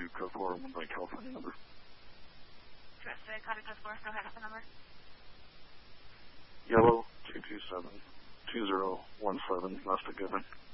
code 4, my California number. Trusted, code 4, go ahead with the number. Yellow 227 2017, last again.